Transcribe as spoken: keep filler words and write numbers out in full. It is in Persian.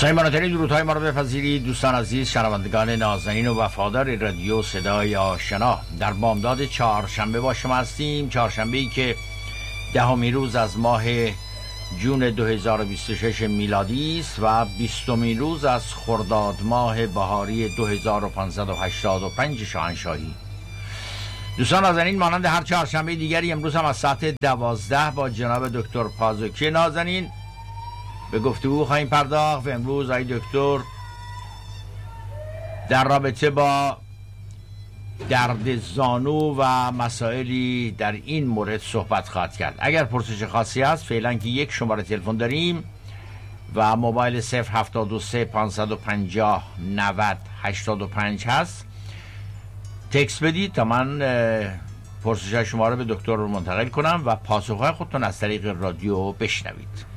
صمیمانه‌ترین درودهای ما رو بپذیرید دوستان عزیز، شنوندگان نازنین و وفادار رادیو صدای آشنا. در بامداد چهارشنبه با شما هستیم، چهارشنبه‌ای که دهمین روز از ماه جون دو هزار و بیست و شش میلادی است و بیستمین روز از خرداد ماه بهاری دو هزار و پانصد و هشتاد و پنج شاهنشاهی. دوستان نازنین، مانند هر چهارشنبه دیگری امروز هم از ساعت دوازده با جناب دکتر پازوکی نازنین به گفتگو خواهیم پرداخت و امروز آقای دکتر در رابطه با درد زانو و مسائلی در این مورد صحبت خواهد کرد. اگر پرسش خاصی هست فعلا که یک شماره تلفن داریم و موبایل صفر هفتاد و سه پانصد و پنجاه نود هشتاد و پنج هست، تکس بدید تا من پرسش شما رو به دکتر رو منتقل کنم و پاسخهای خودتون از طریق رادیو بشنوید.